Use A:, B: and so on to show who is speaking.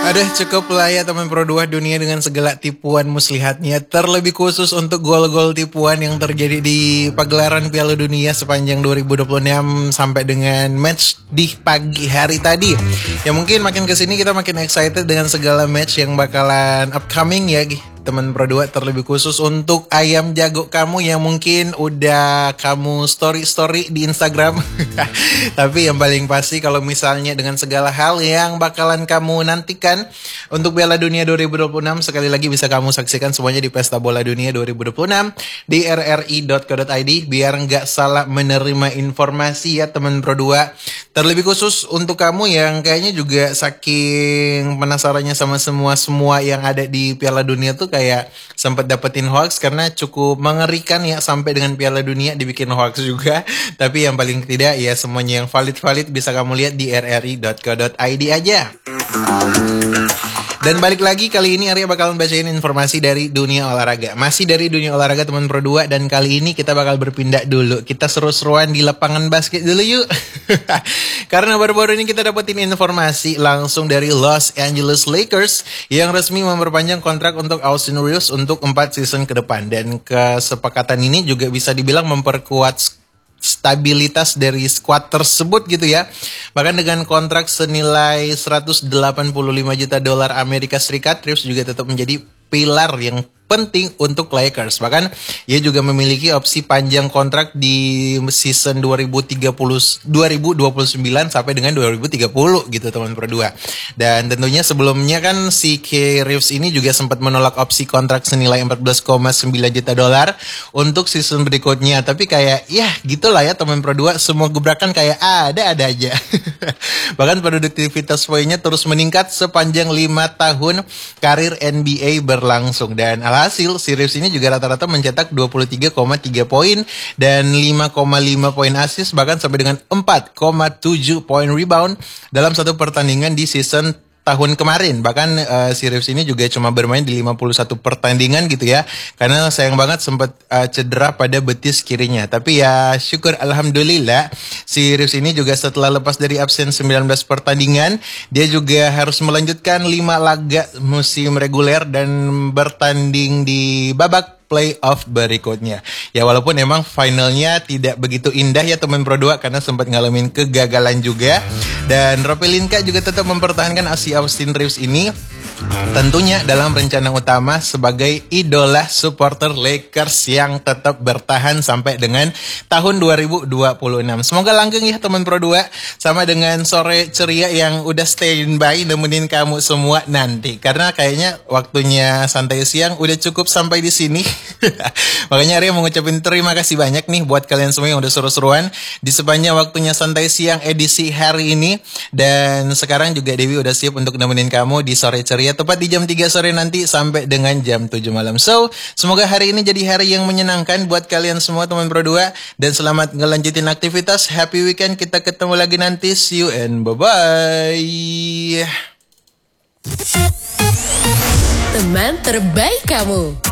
A: Aduh, cukup lah ya teman Pro 2 dunia dengan segala tipuan muslihatnya. Terlebih khusus untuk gol-gol tipuan yang terjadi di pagelaran Piala Dunia sepanjang 2026 sampai dengan match di pagi hari tadi. Ya mungkin makin kesini kita makin excited dengan segala match yang bakalan upcoming ya teman Pro 2, terlebih khusus untuk ayam jago kamu yang mungkin udah kamu story di Instagram. Tapi yang paling pasti kalau misalnya dengan segala hal yang bakalan kamu nantikan untuk Piala Dunia 2026, sekali lagi bisa kamu saksikan semuanya di Pesta Bola Dunia 2026 di rri.co.id biar nggak salah menerima informasi ya teman Pro 2. Terlebih khusus untuk kamu yang kayaknya juga saking penasarannya sama semua yang ada di Piala Dunia tuh kayak sempat dapetin hoax karena cukup mengerikan ya, sampai dengan Piala Dunia dibikin hoax juga. Tapi yang paling tidak ya semuanya yang valid bisa kamu lihat di rri.co.id aja. Dan balik lagi, kali ini Arya bakalan bacain informasi dari dunia olahraga. Masih dari dunia olahraga teman Pro 2, dan kali ini kita bakal berpindah dulu. Kita seru-seruan di lapangan basket dulu yuk. Karena baru-baru ini kita dapetin informasi langsung dari Los Angeles Lakers yang resmi memperpanjang kontrak untuk Austin Reeves untuk 4 season ke depan. Dan kesepakatan ini juga bisa dibilang memperkuat stabilitas dari squad tersebut gitu ya. Bahkan dengan kontrak senilai 185 juta dolar Amerika Serikat, Reeves juga tetap menjadi pilar yang penting untuk Lakers. Bahkan ia juga memiliki opsi panjang kontrak di season 2029 sampai dengan 2030 gitu teman Pro 2. Dan tentunya sebelumnya kan si K. Reeves ini juga sempat menolak opsi kontrak senilai 14,9 juta dolar untuk season berikutnya. Tapi kayak ya gitulah ya teman Pro 2, semua gebrakan kayak ada aja. Bahkan produktivitas poinnya terus meningkat sepanjang 5 tahun karir NBA berlangsung. Dan alhasil si Reeves ini juga rata-rata mencetak 23,3 poin dan 5,5 poin assist, bahkan sampai dengan 4,7 poin rebound dalam satu pertandingan di season tahun kemarin. Bahkan si Reeves ini juga cuma bermain di 51 pertandingan gitu ya, karena sayang banget sempat cedera pada betis kirinya. Tapi ya syukur alhamdulillah si Reeves ini juga setelah lepas dari absen 19 pertandingan, dia juga harus melanjutkan 5 laga musim reguler dan bertanding di babak playoff berikutnya. Ya walaupun emang finalnya tidak begitu indah ya teman Pro 2 karena sempat ngalamin kegagalan juga. Dan Rob Pelinka juga tetap mempertahankan si Austin Reeves ini tentunya dalam rencana utama sebagai idola supporter Lakers yang tetap bertahan sampai dengan tahun 2026. Semoga langgeng ya teman Pro 2, sama dengan sore ceria yang udah standby nemenin kamu semua nanti. Karena kayaknya waktunya santai siang udah cukup sampai di sini. Makanya Arya mau ngucapin terima kasih banyak nih buat kalian semua yang udah seru-seruan di sepanjang waktunya santai siang edisi hari ini. Dan sekarang juga Dewi udah siap untuk nemenin kamu di sore ceria tepat di jam 3 sore nanti sampai dengan jam 7 malam. So, semoga hari ini jadi hari yang menyenangkan buat kalian semua teman Pro 2, dan selamat ngelanjutin aktivitas. Happy weekend, kita ketemu lagi nanti. See you and bye-bye.
B: Teman terbaik kamu.